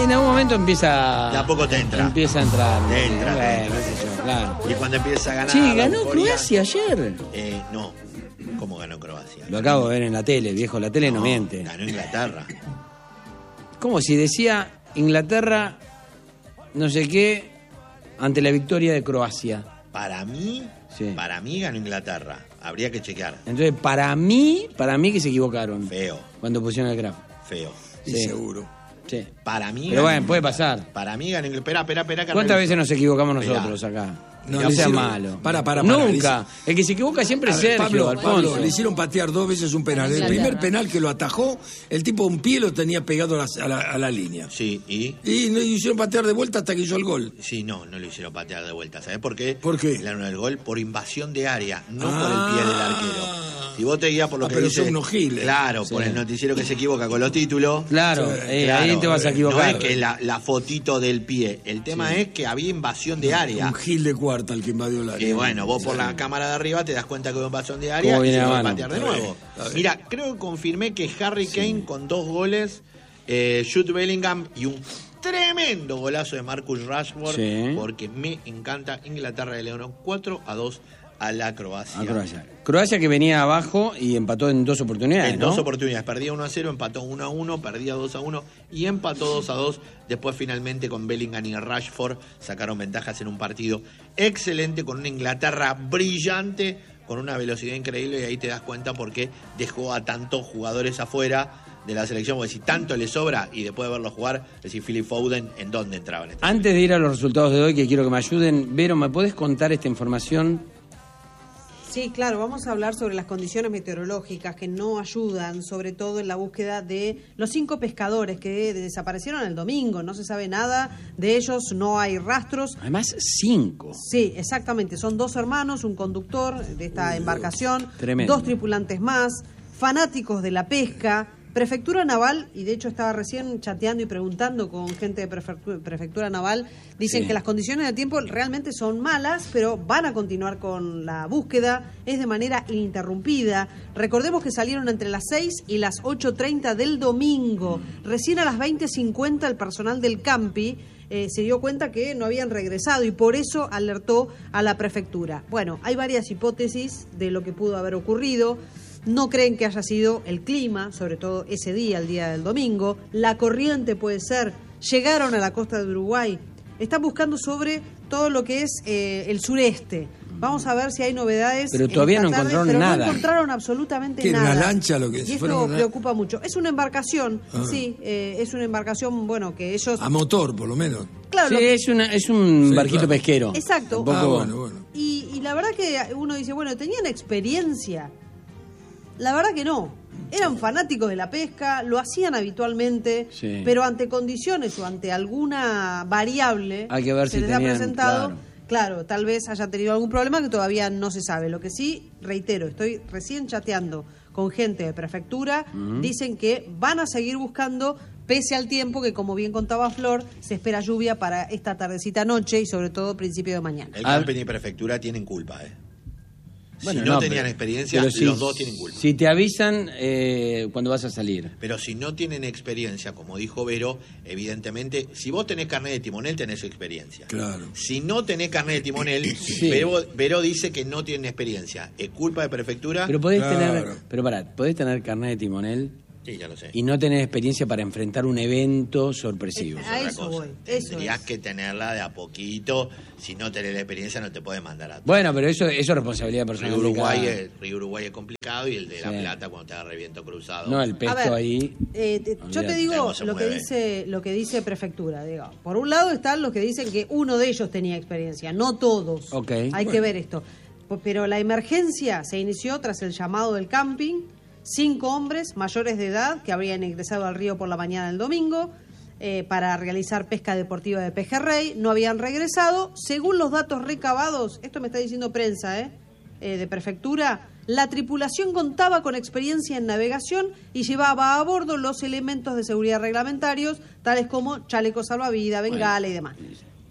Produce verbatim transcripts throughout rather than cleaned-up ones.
en algún momento empieza... De a poco te entra. Empieza a entrar. Te entra, te Eh, entra, qué sé te yo, entra. claro. Y cuando empieza a ganar... Sí, la ganó euforia, Croacia ayer. Eh, no. ¿Cómo ganó Croacia? Lo acabo de ver en la tele, viejo. La tele no, No, miente. Ganó Inglaterra. Como si decía Inglaterra, no sé qué, ante la victoria de Croacia. Para mí, Sí. para mí ganó Inglaterra. Habría que chequear. Entonces, para mí, para mí que se equivocaron. Feo, Cuando pusieron el grafo. feo. Y Sí. seguro. Sí. Para mí... Pero ganó bueno, puede Inglaterra. pasar. Para mí ganó Inglaterra. Espera, espera, espera. que ¿Cuántas reviso. veces nos equivocamos Mirá. nosotros acá? No, No, le sea hicieron- malo. para, para, para, Nunca. El que se equivoca siempre A es ver, Sergio, Pablo, Alfonso. Pablo, le hicieron patear dos veces un penal. El Inglaterra. primer penal que lo atajó, el tipo un pie lo tenía pegado a la, a la, a la línea. Sí, y... Y no hicieron patear de vuelta hasta que hizo el gol. Sí, no, no lo hicieron patear de vuelta. ¿Sabes por qué? ¿Por qué? Le dieron el gol por invasión de área, no por Ah. el pie del arquero. Si vos te guías por lo Ah, que pero dice... son unos giles. Claro, por Sí. el noticiero que se equivoca con los títulos... Claro, Sí, eh, Claro, ahí te vas a equivocar. No es que la, la fotito del pie. El tema es que había invasión de área. Un gil de cuarta el que invadió el área. Que bueno, vos por la cámara de arriba te das cuenta que hubo invasión de área ¿Cómo y viene se la va a mano? patear de Está bien, nuevo. está bien. Mira, creo que confirmé que Harry Kane con dos goles, eh, Jude Bellingham y un tremendo golazo de Marcus Rashford, Sí. porque me encanta. Inglaterra de León cuatro a dos a la Croacia. A Croacia. Croacia que venía abajo y empató en dos oportunidades, En ¿no? dos oportunidades, perdía uno a cero, empató uno a uno, perdía dos a uno y empató dos a dos. Después finalmente con Bellingham y Rashford sacaron ventajas en un partido excelente con una Inglaterra brillante, con una velocidad increíble, y ahí te das cuenta por qué dejó a tantos jugadores afuera de la selección, porque si tanto le sobra y después de verlo jugar, decir Philip Foden, ¿en dónde entraba? En este Antes de ir a los resultados de hoy, que quiero que me ayuden, Vero, ¿me podés contar esta información? Sí, claro, vamos a hablar sobre las condiciones meteorológicas que no ayudan, sobre todo en la búsqueda de los cinco pescadores que desaparecieron el domingo. No se sabe nada de ellos, no hay rastros. Además, cinco. Sí, exactamente. Son dos hermanos, un conductor de esta embarcación, Tremendo. dos tripulantes más, fanáticos de la pesca. Prefectura Naval, y de hecho estaba recién chateando y preguntando con gente de Prefectura, Prefectura Naval, dicen Sí. que las condiciones del tiempo realmente son malas, pero van a continuar con la búsqueda, es de manera ininterrumpida. Recordemos que salieron entre las seis y las ocho treinta del domingo. Recién a las veinte cincuenta el personal del Campi eh, se dio cuenta que no habían regresado y por eso alertó a la Prefectura. Bueno, hay varias hipótesis de lo que pudo haber ocurrido. No creen que haya sido el clima, sobre todo ese día, el día del domingo. La corriente puede ser. Llegaron a la costa de Uruguay. Están buscando sobre todo lo que es eh, el sureste. Vamos a ver si hay novedades. Pero en todavía esta no tarde, encontraron pero nada. No encontraron absolutamente ¿Qué, una nada. lancha lo que Y es? esto Fueron una- preocupa mucho. Es una embarcación, Ah. sí, eh, es una embarcación, bueno, que ellos... A motor, por lo menos. Claro, Sí, lo- es, una, es un Sí, barquito claro. pesquero. Exacto. Tampoco- Ah, bueno, bueno. Y, y la verdad que uno dice, bueno, ¿tenían experiencia? La verdad que no. Eran fanáticos de la pesca, lo hacían habitualmente, Sí. pero ante condiciones o ante alguna variable Hay que ver se si les tenían, ha presentado, claro. claro, tal vez haya tenido algún problema que todavía no se sabe. Lo que sí, reitero, estoy recién chateando con gente de prefectura, dicen que van a seguir buscando pese al tiempo que, como bien contaba Flor, se espera lluvia para esta tardecita noche y sobre todo principio de mañana. El Ah. Campen y Prefectura tienen culpa, ¿eh? Bueno, si no, no, tenían pero- experiencia, pero si- los dos tienen culpa. Si te avisan eh, cuando vas a salir. Pero si no tienen experiencia, como dijo Vero, evidentemente, si vos tenés carnet de timonel, tenés experiencia. Claro. Si no tenés carnet de timonel, Sí. Vero, Vero dice que no tienen experiencia. ¿Es culpa de prefectura? Pero podés Claro. tener, pero pará, podés tener carnet de timonel Sí, ya lo sé. y no tener experiencia para enfrentar un evento sorpresivo. A Otra eso cosa. voy, eso Tendrías es. que tenerla de a poquito. Si no tenés la experiencia, no te puede mandar a Bueno, pero eso, eso es responsabilidad personal. Río de Uruguay, cada- es, Río Uruguay es complicado y el de La Sí. Plata cuando te da reviento cruzado. No, el A pesto ver, ahí. eh, te- yo olvídate. te digo Cómo se lo que mueve. dice lo que dice prefectura, digo. Por un lado están los que dicen que uno de ellos tenía experiencia, no todos. Ok. Hay Bueno. que ver esto. P- Pero la emergencia se inició tras el llamado del camping. Cinco hombres mayores de edad que habrían ingresado al río por la mañana del domingo eh, para realizar pesca deportiva de pejerrey no habían regresado. Según los datos recabados, esto me está diciendo prensa, ¿eh? Eh, de prefectura, la tripulación contaba con experiencia en navegación y llevaba a bordo los elementos de seguridad reglamentarios, tales como chaleco salvavidas, bengala y demás.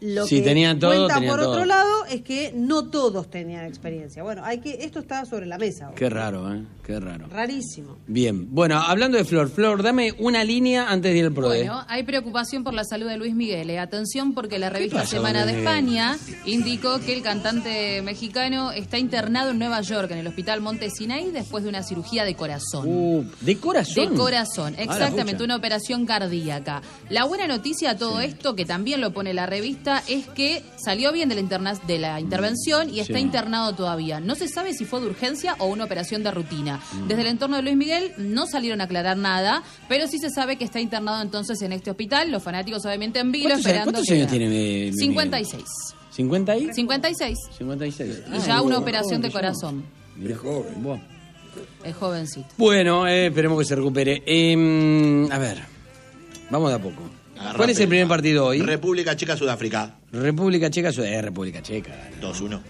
Lo Sí, que tenían todo, cuenta tenían por todo. otro lado es que no todos tenían experiencia. Bueno, hay que esto está sobre la mesa hoy. Qué raro, ¿eh? Qué raro. Rarísimo. Bien. Bueno, hablando de Flor, Flor, dame una línea antes de ir al PRODE. Bueno, hay preocupación por la salud de Luis Miguel. Eh. Atención porque la revista pasa, Semana de Luis Miguel? España indicó que el cantante mexicano está internado en Nueva York, en el Hospital Monte Sinai, después de una cirugía de corazón. Uh, ¿De corazón? De corazón, Ah, la exactamente, pucha. una operación cardíaca. La buena noticia a todo esto, que también lo pone la revista, es que salió bien de la, interna de la intervención y está Sí. internado todavía. No se sabe si fue de urgencia o una operación de rutina. Mm. Desde el entorno de Luis Miguel no salieron a aclarar nada, pero sí se sabe que está internado entonces en este hospital. Los fanáticos obviamente en vilo ¿Cuántos, esperando. ¿cuántos que- años tiene eh, Luis cincuenta y Miguel? seis. ¿cincuenta y? cincuenta y seis. cincuenta y seis. Y ya una operación de corazón. Es joven. Bueno, Es jovencito. Bueno, eh, esperemos que se recupere. Eh, a ver, vamos de a poco. Agarra ¿Cuál es el pelota. primer partido hoy? República Checa, Sudáfrica. República Checa, Sud- eh, República Checa. dos uno.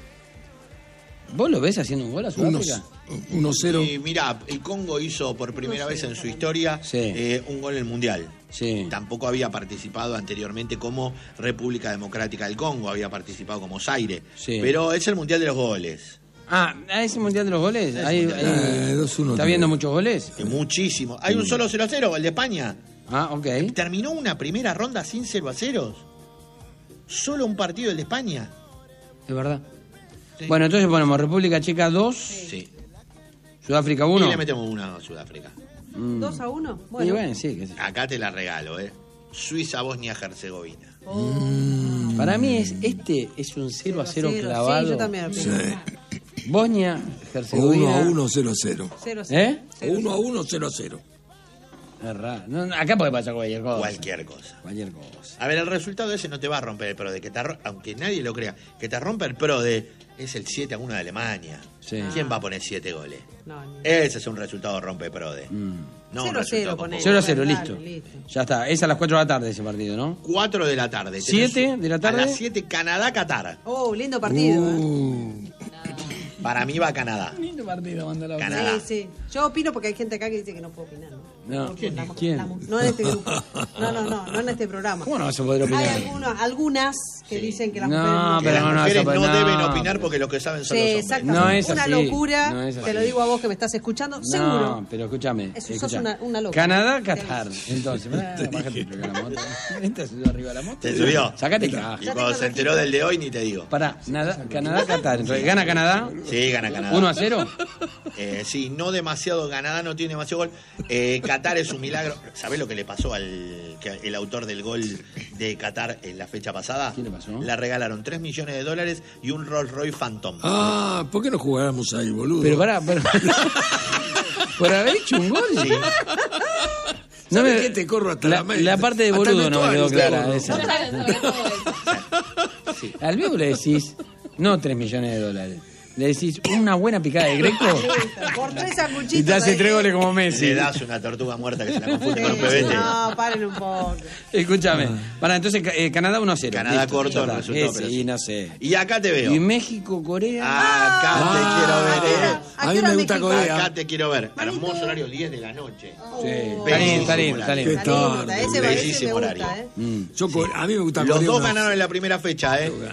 ¿Vos lo ves haciendo un gol a Sudáfrica? uno cero. Y mira, el Congo hizo por primera vez en su historia Sí. eh, un gol en el Mundial. Sí. Tampoco había participado anteriormente como República Democrática del Congo, había participado como Zaire. Sí. Pero es el Mundial de los goles. Ah, ¿a ese mundial de los goles? Hay- hay- Eh, dos uno. ¿Está viendo muchos goles? Que muchísimo. Hay un solo cero a cero, el de España. Ah, ok. Terminó una primera ronda sin cero a ceros. Solo un partido el de España. Es verdad. Sí. Bueno, entonces ponemos República Checa dos, Sí. Sudáfrica Y uno. le metemos una a Sudáfrica. Mm. ¿Dos a uno? Y Bueno. bueno, sí, qué sé yo. Acá te la regalo, ¿eh? Suiza, Bosnia, Herzegovina. Para mí es este es un cero a cero Cero, clavado. Sí, yo también. opino. Bosnia, uno Herzegovina. a uno, cero cero. Cero, cero. ¿Eh? uno a uno, cero cero. Es raro. No, no, acá puede pasar cualquier cosa. Cualquier cosa. Cualquier cosa. A ver, el resultado ese no te va a romper el PRODE, que te arro- aunque nadie lo crea, que te rompe el PRODE es el siete a uno de Alemania. Sí. ¿Quién va a poner siete goles? No, ni- Ese es un resultado rompe PRODE. Mm. No un Cero, resultado cero, con poné. poco. cero a cero, Dale, listo. listo. Ya está. Es a las cuatro de la tarde ese partido, ¿no? cuatro de la tarde. Tenés ¿Siete de la tarde? A las siete, Canadá-Qatar. Oh, lindo partido. ¿eh? Uh, Para mí va Canadá. Lindo partido, mándalo. Canadá. Sí, sí. Yo opino porque hay gente acá que dice que no puedo opinar. ¿no? No. ¿Quién? La- ¿Quién? la- no en este grupo. No, no, no, no en este programa. ¿Cómo no vas a poder Hay opinar? algunos, algunas que dicen que las No, mujeres Que pero las no, no, mujeres eso- no, no, deben opinar pero- porque los que saben son Sí, los hombres. exactamente. No es una así, locura, no es te así. lo digo a vos que me estás escuchando, seguro. No, pero escúchame. Eso, sos escucha. una- una loca. Canadá, Qatar. Entonces, ah, bájate porque la moto. ¿Te subió arriba de la moto? ¿Te subió? Sácate caja. Y cuando se enteró del de hoy, ni te digo. Pará, nada, Canadá, Qatar. Entonces, ¿gana Canadá? Sí, gana Canadá. ¿uno a cero? Eh, sí, no demasiado. Canadá no tiene demasiado gol. Eh, Qatar es un milagro. ¿Sabés lo que le pasó al que, el autor del gol de Qatar en la fecha pasada? ¿Qué le pasó? Le regalaron tres millones de dólares y un Rolls Royce Phantom. ah, ¿por qué no jugáramos ahí, boludo? Pero pará, pero... ¿Por haber hecho un gol? Sí. No ¿Sabes me- qué? Te corro hasta la, la mente. la parte de Hasta el boludo no me quedó vestuario, clara. te Esa. Sobre todo eso. Al vivo le decís, no tres millones de dólares. Le decís una buena picada de Greco Por tres sanguchitos. y te hace ahí. tres goles como Messi. Le das una tortuga muerta que se la confunde Sí, con un pebete. no, paren un poco. Escúchame. Para, entonces eh, Canadá uno a cero. Canadá Listo, corto ya el está. resultado, Ese, pero y sí. no sé. Y acá te veo. Y México, Corea. Acá Ah, te quiero ver, eh. ¿A A qué mí hora me gusta México? Corea. Acá te quiero ver. Manito. Hermoso horario, diez de la noche. Sí, está lindo, está lindo, está lindo. Qué Está lindo, tarde. ese, ese me Bellísimo gusta, horario. ¿eh? Mm. Yo, co- a mí me gusta Los Corea dos una- ganaron en la primera fecha, ¿eh?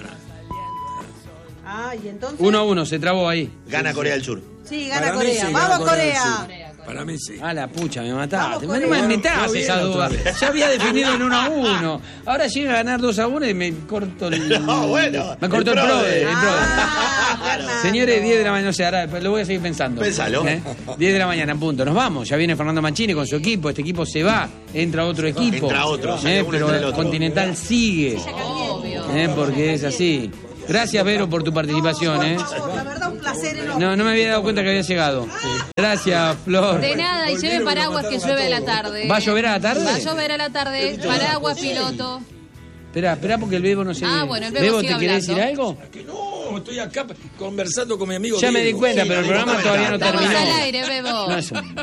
Ah, y entonces. Uno a uno, se trabó ahí. Gana Corea del Sur. Sí, gana Para mí Corea. sí, gana Vamos, Corea del Corea. Sur. Para mí sí. Ah, la pucha, me mataste. Vamos, No me Corea. metas Fue bien esa la duda. otra vez. Ya había definido en uno a uno. Ahora llega a ganar dos a uno y me corto el. No, bueno, Me cortó el el pro. PRODE. El pro. Ah, Fernando. Señores, diez de la mañana, no sé, ahora lo voy a seguir pensando. Pénsalo. ¿Eh? diez de la mañana, en punto. Nos vamos. Ya viene Fernando Mancini con su equipo. Este equipo se va. Entra otro equipo. Entra otro, ¿Eh? sale uno Pero entre el el otro. Continental sigue. Obvio. ¿Eh? Porque es así. Gracias, Vero, por tu participación. ¿eh? Por favor, la verdad, un placer enorme. No, no me había dado cuenta que había llegado. Gracias, Flor. De nada, y lleve paraguas que llueve a la tarde. ¿Va a llover a la tarde? Va a llover a la tarde. Paraguas, piloto. Espera, espera porque el Bebo no se Ah, ve. bueno, el Bebo sigue ¿te quiere decir hablando. algo? Que no, estoy acá conversando con mi amigo Ya me di Diego. cuenta, Sí, pero el no, programa no, todavía no Estamos terminó. al aire, Bebo. No es un-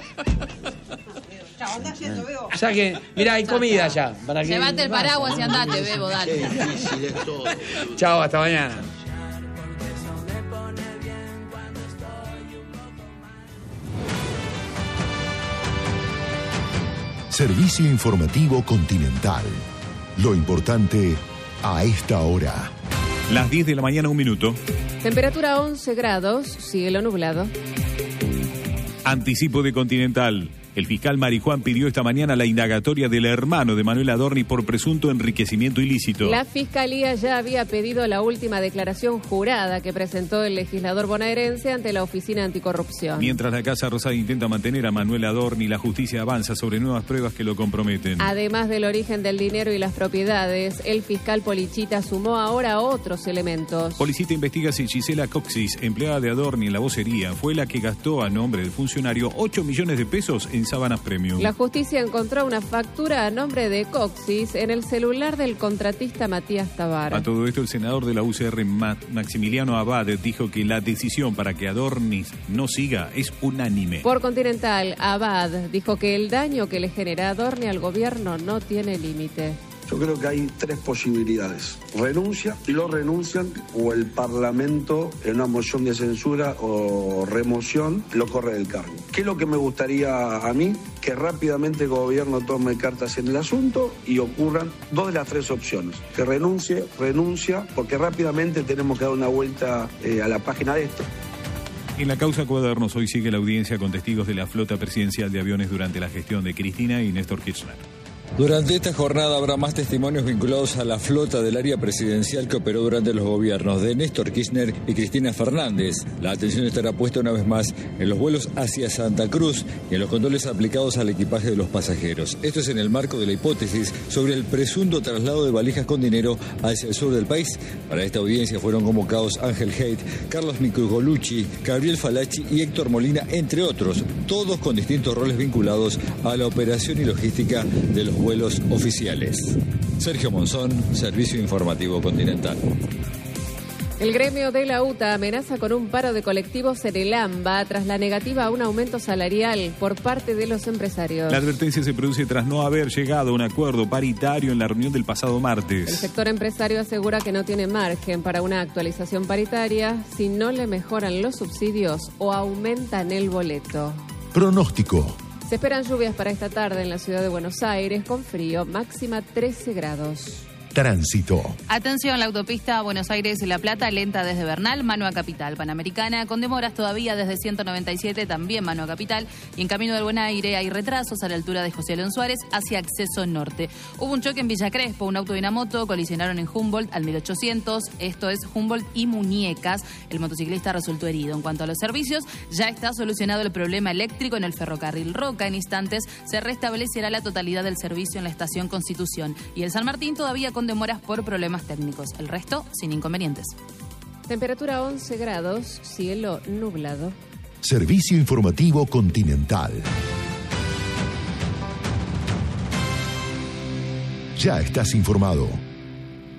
Chao, anda yendo, veo. Ya que, mirá, hay comida ya. Para que... Llévate el paraguas y andate, Bebo, Qué dale. difícil es todo. Chao, hasta mañana. Servicio informativo Continental. Lo importante a esta hora. Las diez de la mañana, un minuto. Temperatura once grados, cielo nublado. Anticipo de Continental. El fiscal Marijuán pidió esta mañana la indagatoria del hermano de Manuel Adorni por presunto enriquecimiento ilícito. La Fiscalía ya había pedido la última declaración jurada que presentó el legislador bonaerense ante la Oficina Anticorrupción. Mientras la Casa Rosada intenta mantener a Manuel Adorni, la justicia avanza sobre nuevas pruebas que lo comprometen. Además del origen del dinero y las propiedades, el fiscal Polichita sumó ahora otros elementos. Policita investiga si Gisela Coxis, empleada de Adorni en la vocería, fue la que gastó a nombre del funcionario ocho millones de pesos en sábanas premium. La justicia encontró una factura a nombre de Coxis en el celular del contratista Matías Tabar. A todo esto, el senador de la U C R, Maximiliano Abad, dijo que la decisión para que Adorni no siga es unánime. Por Continental, Abad dijo que el daño que le genera Adorni al gobierno no tiene límite. Yo creo que hay tres posibilidades. Renuncia, lo renuncian, o el Parlamento en una moción de censura o remoción lo corre del cargo. ¿Qué es lo que me gustaría a mí? Que rápidamente el gobierno tome cartas en el asunto y ocurran dos de las tres opciones. Que renuncie, renuncia, porque rápidamente tenemos que dar una vuelta eh, a la página de esto. En la causa Cuadernos hoy sigue la audiencia con testigos de la flota presidencial de aviones durante la gestión de Cristina y Néstor Kirchner. Durante esta jornada habrá más testimonios vinculados a la flota del área presidencial que operó durante los gobiernos de Néstor Kirchner y Cristina Fernández. La atención estará puesta una vez más en los vuelos hacia Santa Cruz y en los controles aplicados al equipaje de los pasajeros. Esto es en el marco de la hipótesis sobre el presunto traslado de valijas con dinero hacia el sur del país. Para esta audiencia fueron convocados Ángel Haidt, Carlos Micrugolucci, Gabriel Falacci y Héctor Molina, entre otros, todos con distintos roles vinculados a la operación y logística de los vuelos oficiales. Sergio Monzón, Servicio Informativo Continental. El gremio de la U T A amenaza con un paro de colectivos en el AMBA tras la negativa a un aumento salarial por parte de los empresarios. La advertencia se produce tras no haber llegado a un acuerdo paritario en la reunión del pasado martes. El sector empresario asegura que no tiene margen para una actualización paritaria si no le mejoran los subsidios o aumentan el boleto. Pronóstico. Se esperan lluvias para esta tarde en la ciudad de Buenos Aires con frío, máxima trece grados. Tránsito. Atención, la autopista Buenos Aires-La Plata, lenta desde Bernal, mano a Capital. Panamericana, con demoras todavía desde ciento noventa y siete, también mano a Capital. Y en Camino del Buen Aire hay retrasos a la altura de José León Suárez hacia acceso norte. Hubo un choque en Villa Crespo, un auto y una moto colisionaron en Humboldt al mil ochocientos. Esto es Humboldt y Muñecas. El motociclista resultó herido. En cuanto a los servicios, ya está solucionado el problema eléctrico en el ferrocarril Roca. En instantes se restablecerá la totalidad del servicio en la estación Constitución. Y el San Martín todavía con demoras por problemas técnicos. El resto sin inconvenientes. Temperatura once grados, cielo nublado. Servicio Informativo Continental. Ya estás informado.